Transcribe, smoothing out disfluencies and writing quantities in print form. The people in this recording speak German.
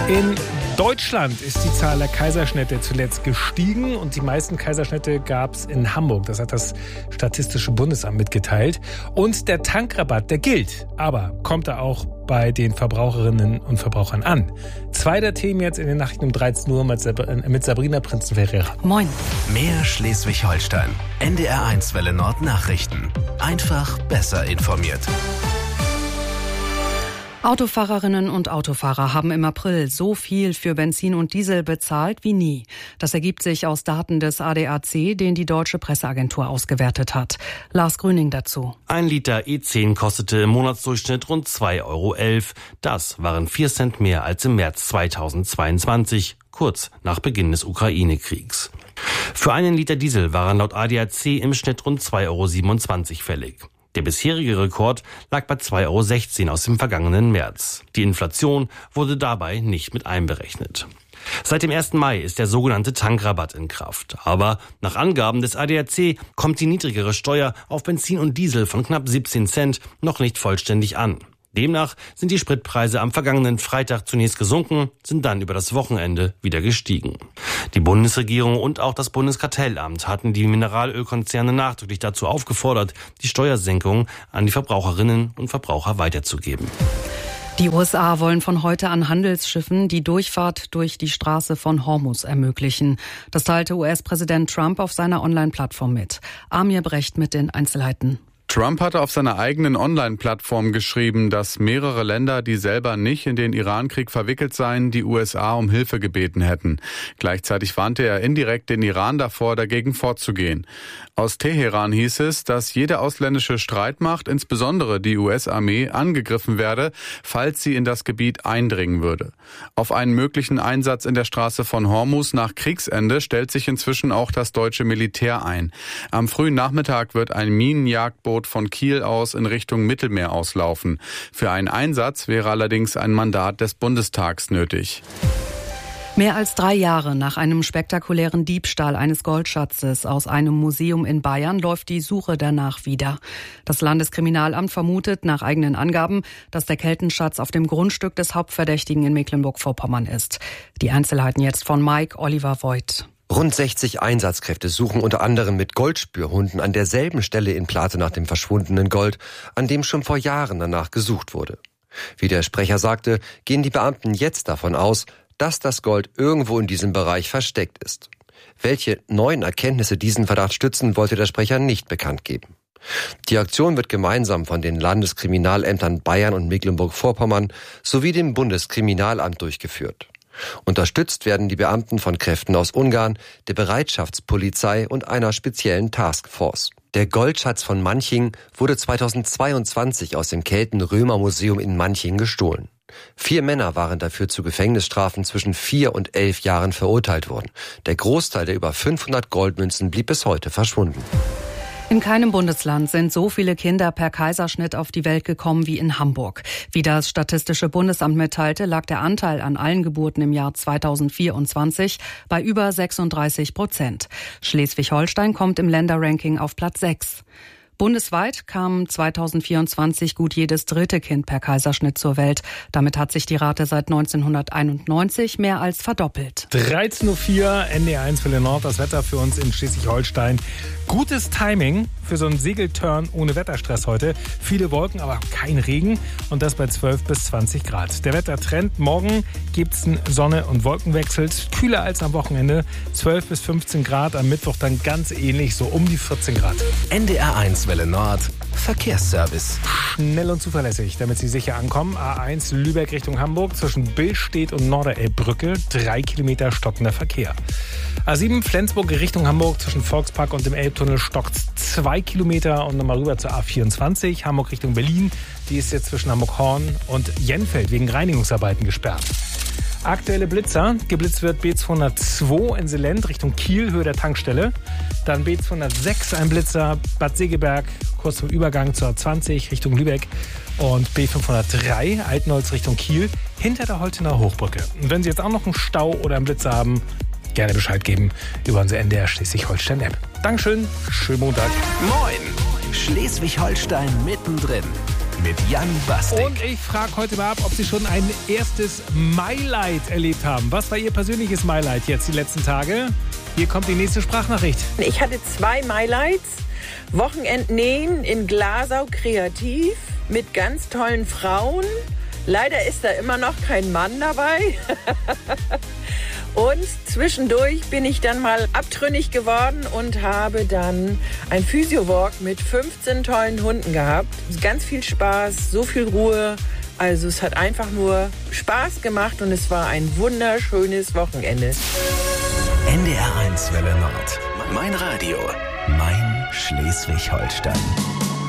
In Deutschland ist die Zahl der Kaiserschnitte zuletzt gestiegen und die meisten Kaiserschnitte gab es in Hamburg. Das hat das Statistische Bundesamt mitgeteilt. Und der Tankrabatt, der gilt, aber kommt er auch bei den Verbraucherinnen und Verbrauchern an? Zwei der Themen jetzt in den Nachrichten um 13 Uhr mit Sabrina Prinzenferreira. Moin. Mehr Schleswig-Holstein. NDR1 Welle Nord Nachrichten. Einfach besser informiert. Autofahrerinnen und Autofahrer haben im April so viel für Benzin und Diesel bezahlt wie nie. Das ergibt sich aus Daten des ADAC, den die Deutsche Presseagentur ausgewertet hat. Lars Grüning dazu. 1 Liter E10 kostete im Monatsdurchschnitt rund 2,11 €. Das waren 4 Cent mehr als im März 2022, kurz nach Beginn des Ukraine-Kriegs. Für einen Liter Diesel waren laut ADAC im Schnitt rund 2,27 € fällig. Der bisherige Rekord lag bei 2,16 € aus dem vergangenen März. Die Inflation wurde dabei nicht mit einberechnet. Seit dem 1. Mai ist der sogenannte Tankrabatt in Kraft. Aber nach Angaben des ADAC kommt die niedrigere Steuer auf Benzin und Diesel von knapp 17 Cent noch nicht vollständig an. Demnach sind die Spritpreise am vergangenen Freitag zunächst gesunken, sind dann über das Wochenende wieder gestiegen. Die Bundesregierung und auch das Bundeskartellamt hatten die Mineralölkonzerne nachdrücklich dazu aufgefordert, die Steuersenkung an die Verbraucherinnen und Verbraucher weiterzugeben. Die USA wollen von heute an Handelsschiffen die Durchfahrt durch die Straße von Hormuz ermöglichen. Das teilte US-Präsident Trump auf seiner Online-Plattform mit. Amir Brecht mit den Einzelheiten. Trump hatte auf seiner eigenen Online-Plattform geschrieben, dass mehrere Länder, die selber nicht in den Irankrieg verwickelt seien, die USA um Hilfe gebeten hätten. Gleichzeitig warnte er indirekt den Iran davor, dagegen vorzugehen. Aus Teheran hieß es, dass jede ausländische Streitmacht, insbesondere die US-Armee, angegriffen werde, falls sie in das Gebiet eindringen würde. Auf einen möglichen Einsatz in der Straße von Hormuz nach Kriegsende stellt sich inzwischen auch das deutsche Militär ein. Am frühen Nachmittag wird ein Minenjagdboot von Kiel aus in Richtung Mittelmeer auslaufen. Für einen Einsatz wäre allerdings ein Mandat des Bundestags nötig. Mehr als 3 Jahre nach einem spektakulären Diebstahl eines Goldschatzes aus einem Museum in Bayern läuft die Suche danach wieder. Das Landeskriminalamt vermutet nach eigenen Angaben, dass der Keltenschatz auf dem Grundstück des Hauptverdächtigen in Mecklenburg-Vorpommern ist. Die Einzelheiten jetzt von Mike Oliver Voigt. Rund 60 Einsatzkräfte suchen unter anderem mit Goldspürhunden an derselben Stelle in Plate nach dem verschwundenen Gold, an dem schon vor Jahren danach gesucht wurde. Wie der Sprecher sagte, gehen die Beamten jetzt davon aus, dass das Gold irgendwo in diesem Bereich versteckt ist. Welche neuen Erkenntnisse diesen Verdacht stützen, wollte der Sprecher nicht bekannt geben. Die Aktion wird gemeinsam von den Landeskriminalämtern Bayern und Mecklenburg-Vorpommern sowie dem Bundeskriminalamt durchgeführt. Unterstützt werden die Beamten von Kräften aus Ungarn, der Bereitschaftspolizei und einer speziellen Taskforce. Der Goldschatz von Manching wurde 2022 aus dem Kelten-Römer-Museum in Manching gestohlen. 4 Männer waren dafür zu Gefängnisstrafen zwischen 4 und 11 Jahren verurteilt worden. Der Großteil der über 500 Goldmünzen blieb bis heute verschwunden. In keinem Bundesland sind so viele Kinder per Kaiserschnitt auf die Welt gekommen wie in Hamburg. Wie das Statistische Bundesamt mitteilte, lag der Anteil an allen Geburten im Jahr 2024 bei über 36%. Schleswig-Holstein kommt im Länderranking auf Platz 6. Bundesweit kam 2024 gut jedes 3. Kind per Kaiserschnitt zur Welt. Damit hat sich die Rate seit 1991 mehr als verdoppelt. 13.04 Uhr, NDR1 Welle Nord, das Wetter für uns in Schleswig-Holstein. Gutes Timing für so einen Segelturn ohne Wetterstress heute. Viele Wolken, aber kein Regen und das bei 12 bis 20 Grad. Der Wettertrend, morgen gibt es einen Sonne- und Wolkenwechsel. Kühler als am Wochenende, 12 bis 15 Grad. Am Mittwoch dann ganz ähnlich, so um die 14 Grad. NDR1 Welle Nord Verkehrsservice. Schnell und zuverlässig, damit Sie sicher ankommen. A1 Lübeck Richtung Hamburg zwischen Billstedt und Norderelbbrücke. 3 Kilometer stockender Verkehr. A7 Flensburg Richtung Hamburg zwischen Volkspark und dem Elbtunnel stockt 2 Kilometer und nochmal rüber zur A24. Hamburg Richtung Berlin. Die ist jetzt zwischen Hamburg-Horn und Jenfeld wegen Reinigungsarbeiten gesperrt. Aktuelle Blitzer. Geblitzt wird B202 in Selend Richtung Kiel, Höhe der Tankstelle. Dann B206 ein Blitzer, Bad Segeberg, kurz zum Übergang zur A20 Richtung Lübeck. Und B503 Altenholz Richtung Kiel, hinter der Holtener Hochbrücke. Und wenn Sie jetzt auch noch einen Stau oder einen Blitzer haben, gerne Bescheid geben über unsere NDR Schleswig-Holstein-App. Dankeschön, schönen Montag. Moin! Schleswig-Holstein mittendrin. mit Jan Bastik. Und ich frage heute mal ab, ob Sie schon ein erstes Maileid erlebt haben. Was war Ihr persönliches Maileid jetzt die letzten Tage? Hier kommt die nächste Sprachnachricht. Ich hatte 2 Maileids. Wochenendnähen in Glasau kreativ mit ganz tollen Frauen. Leider ist da immer noch kein Mann dabei. Und zwischendurch bin ich dann mal abtrünnig geworden und habe dann ein Physiowalk mit 15 tollen Hunden gehabt. Ganz viel Spaß, so viel Ruhe. Also es hat einfach nur Spaß gemacht und es war ein wunderschönes Wochenende. NDR 1 Welle Nord. Mein Radio. Mein Schleswig-Holstein.